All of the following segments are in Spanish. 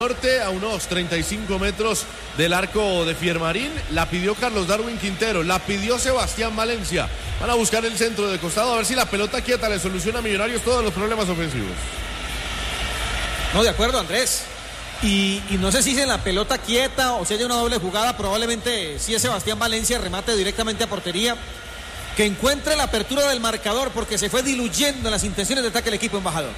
Norte, a unos 35 metros del arco de Fiermarín, la pidió Carlos Darwin Quintero, la pidió Sebastián Valencia. Van a buscar el centro de costado a ver si la pelota quieta le soluciona a Millonarios todos los problemas ofensivos. No, de acuerdo, Andrés. Y no sé si es en la pelota quieta o si hay una doble jugada, probablemente sí es Sebastián Valencia, remate directamente a portería, que encuentre la apertura del marcador porque se fue diluyendo las intenciones de ataque del equipo embajador.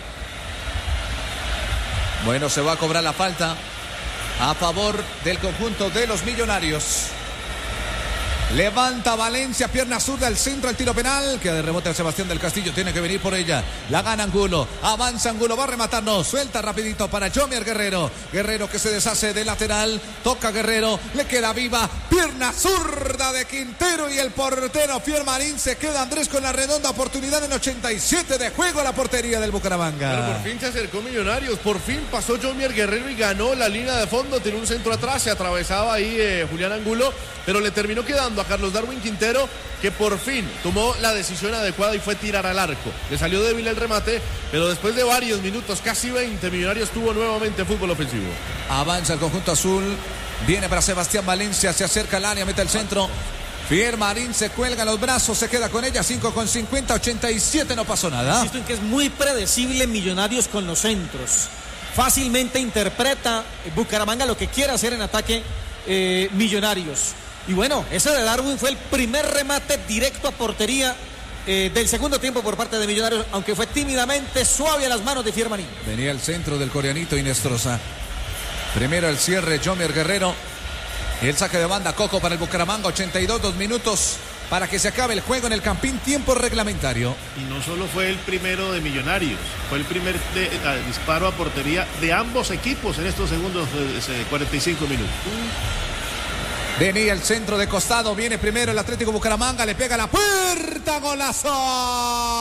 Bueno, se va a cobrar la falta a favor del conjunto de los Millonarios. Levanta Valencia, pierna zurda, el centro, el tiro penal. Queda de rebote a Sebastián del Castillo, tiene que venir por ella. La gana Angulo, avanza Angulo, va a rematarnos. Suelta rapidito para Jomier Guerrero. Guerrero que se deshace de lateral, toca Guerrero, le queda viva. Pierna zurda de Quintero y el portero Fiermarín se queda, Andrés, con la redonda oportunidad en 87 de juego a la portería del Bucaramanga. Pero por fin se acercó Millonarios, por fin pasó Jomier Guerrero y ganó la línea de fondo. Tiene un centro atrás, se atravesaba ahí Julián Angulo, pero le terminó quedando a Carlos Darwin Quintero, que por fin tomó la decisión adecuada y fue tirar al arco. Le salió débil el remate, pero después de varios minutos, casi 20, Millonarios tuvo nuevamente fútbol ofensivo. Avanza el conjunto azul, viene para Sebastián Valencia, se acerca al área, mete el centro. Fiermarín se cuelga los brazos, se queda con ella, 5:50, 87, no pasó nada. Insisto en que es muy predecible Millonarios con los centros. Fácilmente interpreta Bucaramanga lo que quiere hacer en ataque Millonarios. Y bueno, ese de Darwin fue el primer remate directo a portería del segundo tiempo por parte de Millonarios, aunque fue tímidamente suave a las manos de Fiermarín. Venía el centro del coreanito Inestrosa. Primero el cierre, Jomier Guerrero. Y el saque de banda, Coco para el Bucaramanga, 82, 2 minutos para que se acabe el juego en el Campín, tiempo reglamentario. Y no solo fue el primero de Millonarios, fue el primer disparo a portería de ambos equipos en estos segundos 45 minutos. Venía el centro de costado, viene primero el Atlético Bucaramanga, le pega a la puerta, golazo.